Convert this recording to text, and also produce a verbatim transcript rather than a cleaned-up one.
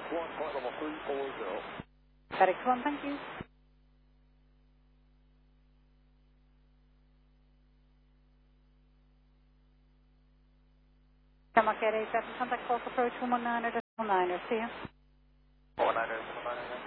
one, flight level three four zero. FedEx one, thank you. Denmark eight eight seven, contact false approach one one nine or decimal niner, see you. one nine or decimal niner.